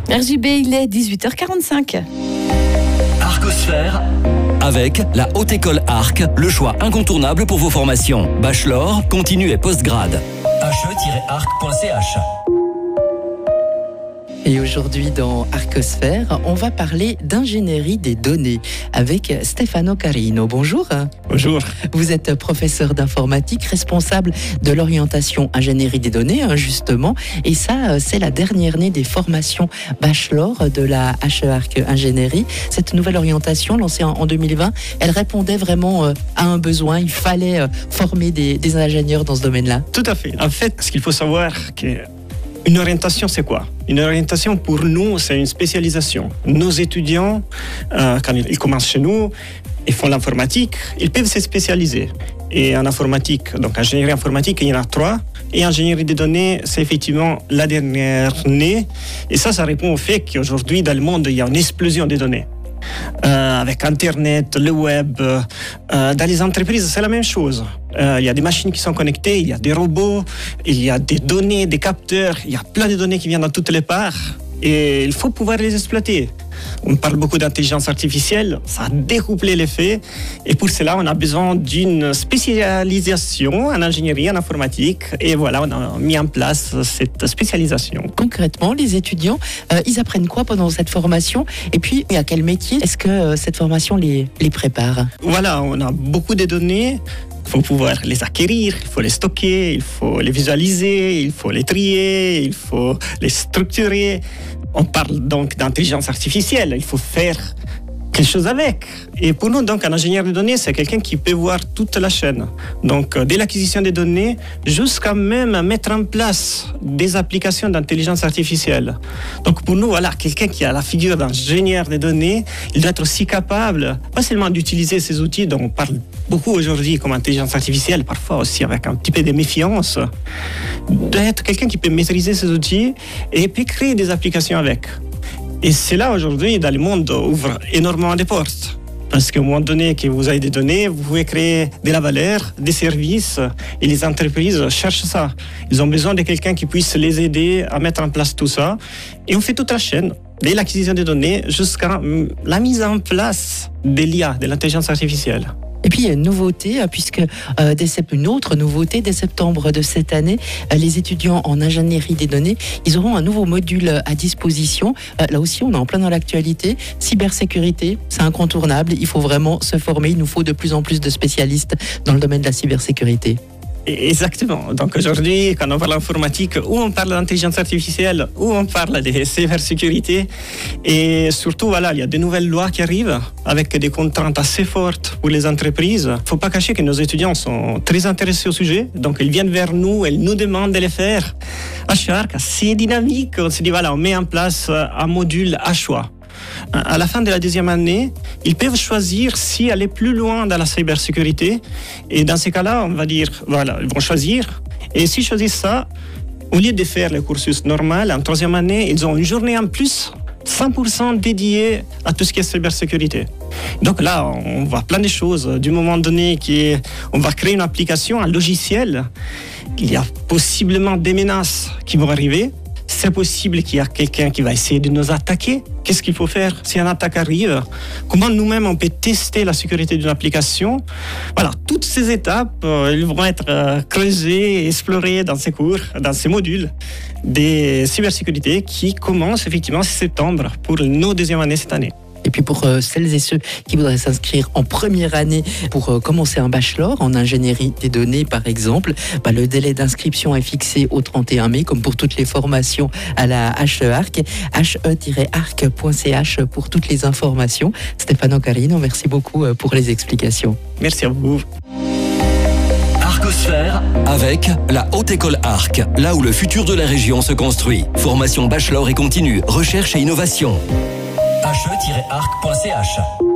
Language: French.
RJB, il est 18h45. Arcosphère, avec la Haute École Arc, le choix incontournable pour vos formations. Bachelor, continu et postgrad. he-arc.ch. Et aujourd'hui dans Arcosphère, on va parler d'ingénierie des données avec Stefano Carino. Bonjour. Bonjour. Vous êtes professeur d'informatique, responsable de l'orientation ingénierie des données, justement. Et ça, c'est la dernière année des formations bachelor de la HE-Arc Ingénierie. Cette nouvelle orientation, lancée en 2020, elle répondait vraiment à un besoin. Il fallait former des ingénieurs dans ce domaine-là. Tout à fait. En fait, ce qu'il faut savoir, une orientation, c'est quoi? Une orientation, pour nous, c'est une spécialisation. Nos étudiants, quand ils commencent chez nous, ils font l'informatique, ils peuvent se spécialiser. Et en informatique, donc ingénierie informatique, il y en a 3. Et ingénierie des données, c'est effectivement la dernière née. Et ça répond au fait qu'aujourd'hui, dans le monde, il y a une explosion des données. Avec Internet, le web, dans les entreprises, c'est la même chose. Il y a des machines qui sont connectées, il y a des robots, il y a des données, des capteurs, il y a plein de données qui viennent dans toutes les parts et il faut pouvoir les exploiter. On parle beaucoup d'intelligence artificielle, ça a découplé les faits et pour cela on a besoin d'une spécialisation en ingénierie, en informatique et voilà, on a mis en place cette spécialisation. Concrètement, les étudiants, ils apprennent quoi pendant cette formation et puis à quel métier est-ce que cette formation les prépare? Voilà, on a beaucoup de données. Il faut pouvoir les acquérir, il faut les stocker, il faut les visualiser, il faut les trier, il faut les structurer. On parle donc d'intelligence artificielle, il faut faire quelque chose avec. Et pour nous, donc, un ingénieur de données, c'est quelqu'un qui peut voir toute la chaîne. Donc, dès l'acquisition des données, jusqu'à même mettre en place des applications d'intelligence artificielle. Donc, pour nous, voilà, quelqu'un qui a la figure d'ingénieur des données, il doit être aussi capable, pas seulement d'utiliser ces outils dont on parle beaucoup aujourd'hui comme intelligence artificielle, parfois aussi avec un petit peu de méfiance, d'être quelqu'un qui peut maîtriser ces outils et puis créer des applications avec. Et c'est là aujourd'hui, dans le monde, ouvre énormément de portes. Parce qu'au moment donné que vous avez des données, vous pouvez créer de la valeur, des services, et les entreprises cherchent ça. Ils ont besoin de quelqu'un qui puisse les aider à mettre en place tout ça. Et on fait toute la chaîne, dès l'acquisition des données jusqu'à la mise en place de l'IA, de l'intelligence artificielle. Et puis, il y a une nouveauté, puisque une autre nouveauté, dès septembre de cette année, les étudiants en ingénierie des données, ils auront un nouveau module à disposition. Là aussi, on est en plein dans l'actualité. Cybersécurité, c'est incontournable. Il faut vraiment se former. Il nous faut de plus en plus de spécialistes dans le domaine de la cybersécurité. Exactement. Donc aujourd'hui, quand on parle d'informatique, ou on parle d'intelligence artificielle, ou on parle de cybersécurité. Et surtout, voilà, il y a de nouvelles lois qui arrivent avec des contraintes assez fortes pour les entreprises. Il ne faut pas cacher que nos étudiants sont très intéressés au sujet. Donc ils viennent vers nous, ils nous demandent de les faire. À HE-Arc, c'est dynamique. On se dit, voilà, on met en place un module à choix. À la fin de la deuxième année, ils peuvent choisir si aller plus loin dans la cybersécurité. Et dans ces cas-là, on va dire, voilà, ils vont choisir. Et s'ils choisissent ça, au lieu de faire le cursus normal, en troisième année, ils ont une journée en plus, 100% dédiée à tout ce qui est cybersécurité. Donc là, on voit plein de choses. Du moment donné on va créer une application, un logiciel, il y a possiblement des menaces qui vont arriver. C'est possible qu'il y a quelqu'un qui va essayer de nous attaquer. Qu'est-ce qu'il faut faire si une attaque arrive? Comment nous-mêmes on peut tester la sécurité d'une application? Voilà, toutes ces étapes, elles vont être creusées et explorées dans ces cours, dans ces modules des cybersécurité qui commencent effectivement en septembre pour nos deuxième année cette année. Et puis pour celles et ceux qui voudraient s'inscrire en première année pour commencer un bachelor en ingénierie des données par exemple, le délai d'inscription est fixé au 31 mai comme pour toutes les formations à la HE-Arc, he-arc.ch pour toutes les informations. Stefano Carino, merci beaucoup pour les explications. Merci à vous. Arcosphère avec la Haute École Arc, là où le futur de la région se construit. Formation bachelor et continue, recherche et innovation. he-arc.ch